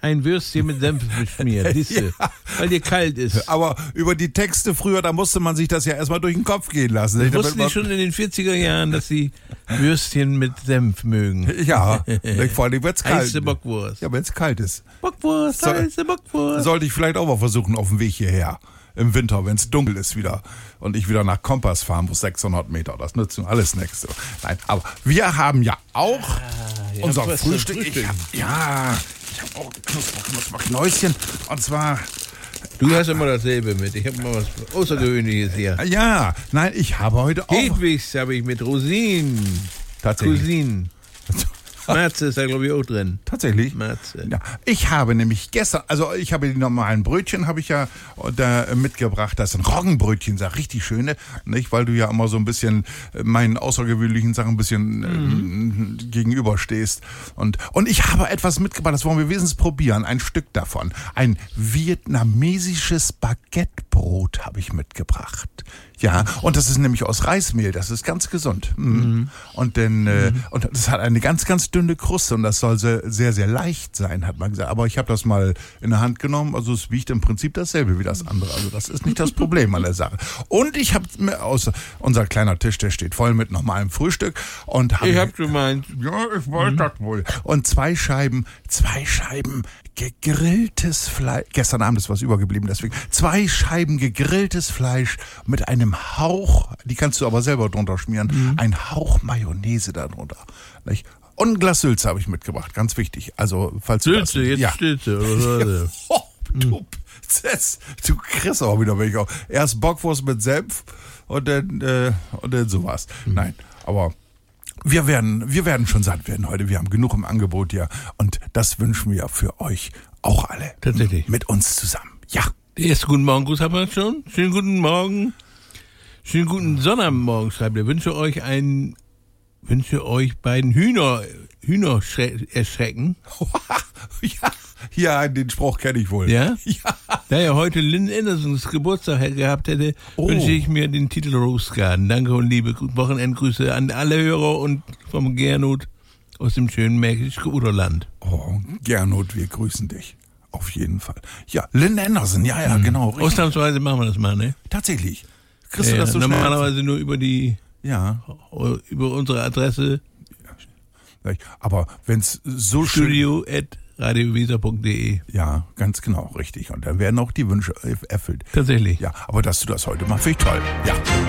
ein Würstchen mit Senf beschmiert, siehste, weil dir kalt ist. Aber über die Texte früher, da musste man sich das ja erstmal durch den Kopf gehen lassen. Wussten die schon in den 40er Jahren, dass sie Würstchen mit Senf mögen? Ja, vor allem, wenn es kalt ist. Heiße Bockwurst. Ja, wenn es kalt ist. Bockwurst, heiße Bockwurst. Sollte ich vielleicht auch mal versuchen auf dem Weg hierher. Im Winter, wenn es dunkel ist wieder und ich wieder nach Kompass fahren muss, 600 Meter. Das nützt nun alles nichts. So. Nein, aber wir haben ja auch unser Frühstück. Ich habe auch Knusperknäuschen. Und zwar... Du hast immer dasselbe mit. Ich habe immer was Außergewöhnliches hier. Ja, nein, ich habe heute auch... Hedwigs habe ich mit Rosinen. Tatsächlich. Cousinen. Matze ist da, glaube ich, auch drin. Tatsächlich? Matze. Ja, ich habe nämlich gestern, also ich habe die normalen Brötchen habe ich ja da mitgebracht. Das sind Roggenbrötchen, sag richtig schöne, nicht? Weil du ja immer so ein bisschen meinen außergewöhnlichen Sachen ein bisschen gegenüberstehst. Und ich habe etwas mitgebracht, das wollen wir wenigstens probieren, ein Stück davon. Ein vietnamesisches Baguettebrot habe ich mitgebracht. Ja, und das ist nämlich aus Reismehl, das ist ganz gesund. Und und das hat eine ganz, ganz dünne Kruste und das soll sehr, sehr leicht sein, hat man gesagt. Aber ich habe das mal in der Hand genommen, also es wiegt im Prinzip dasselbe wie das andere. Also das ist nicht das Problem an der Sache. Und ich habe unser kleiner Tisch, der steht voll mit normalem Frühstück. Und ich hab gemeint. Ja, ich wollte das wohl. Und zwei Scheiben gegrilltes Fleisch. Gestern Abend ist was übergeblieben, deswegen. 2 Scheiben gegrilltes Fleisch mit einem Hauch, die kannst du aber selber drunter schmieren, ein Hauch Mayonnaise darunter. Nicht? Und ein Glas Sülze habe ich mitgebracht, ganz wichtig. Also, falls Sülze, du jetzt Sülze. Oder? Du kriegst auch wieder welche. Erst Bockwurst mit Senf und dann sowas. Nein, aber wir werden schon satt werden heute. Wir haben genug im Angebot hier und das wünschen wir für euch auch alle. Tatsächlich. Mit uns zusammen. Ja. Der erste Guten Morgen Gruß haben wir schon. Schönen guten Morgen. Schönen guten Sonnabendmorgen, schreibt er. Wünsche euch beiden Hühner erschrecken. Ja, den Spruch kenne ich wohl. Ja? Ja. Da er heute Lynn Andersons Geburtstag gehabt hätte, wünsche ich mir den Titel Rose Garden. Danke und liebe Wochenendgrüße an alle Hörer und vom Gernot aus dem schönen Märkischen Uderland. Oh, Gernot, wir grüßen dich. Auf jeden Fall. Ja, Lynn Anderson, ja, genau. Richtig. Ausnahmsweise machen wir das mal, ne? Tatsächlich. Kriegst du das so normalerweise nur über über unsere Adresse. Ja. Aber wenn es so Studio@radioweser.de. Ja, ganz genau, richtig. Und dann werden auch die Wünsche erfüllt. Tatsächlich. Ja, aber dass du das heute machst, finde ich toll. Ja.